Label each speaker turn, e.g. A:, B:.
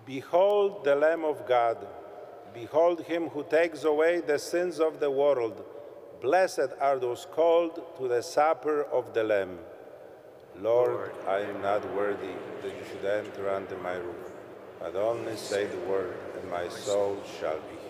A: Behold the Lamb of God. Behold him who takes away the sins of the world. Blessed are those called to the supper of the Lamb. Lord, I am not worthy that you should enter under my roof, but only say the word, and my soul shall be healed.